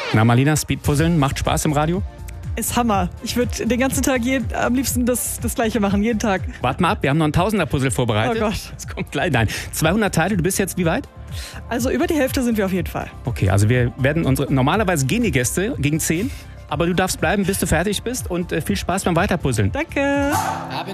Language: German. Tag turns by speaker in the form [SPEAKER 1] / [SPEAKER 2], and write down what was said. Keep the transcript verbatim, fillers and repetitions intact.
[SPEAKER 1] Na, Marlina, Speedpuzzeln macht Spaß im Radio?
[SPEAKER 2] Ist Hammer. Ich würde den ganzen Tag jeden, am liebsten das, das Gleiche machen, jeden Tag.
[SPEAKER 1] Warte mal ab, wir haben noch ein Tausender-Puzzle vorbereitet.
[SPEAKER 2] Oh Gott.
[SPEAKER 1] Das kommt gleich. Nein, zweihundert Teile, du bist jetzt wie weit?
[SPEAKER 2] Also über die Hälfte sind wir auf jeden Fall.
[SPEAKER 1] Okay, also wir werden unsere, normalerweise gehen die Gäste gegen zehn, aber du darfst bleiben, bis du fertig bist und äh, viel Spaß beim Weiterpuzzeln.
[SPEAKER 2] Danke.